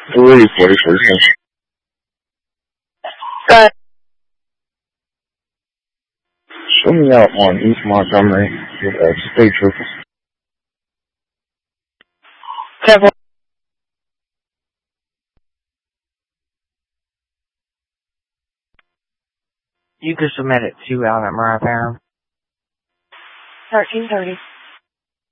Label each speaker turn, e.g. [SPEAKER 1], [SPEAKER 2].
[SPEAKER 1] 3:40.
[SPEAKER 2] Good.
[SPEAKER 1] Show me out on East Montgomery with state troopers.
[SPEAKER 2] 10-4. You can submit it to out at Mariah Fair.
[SPEAKER 3] 1330.